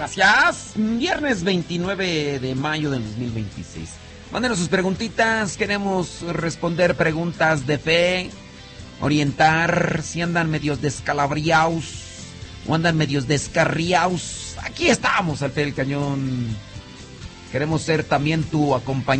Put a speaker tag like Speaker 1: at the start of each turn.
Speaker 1: gracias. Viernes 29 de mayo del 2026. Mándenos sus preguntitas. Queremos responder preguntas de fe. Orientar si andan medios descalabriados o andan medios descarriados. Aquí estamos al pie del cañón. Queremos ser también tu acompañante.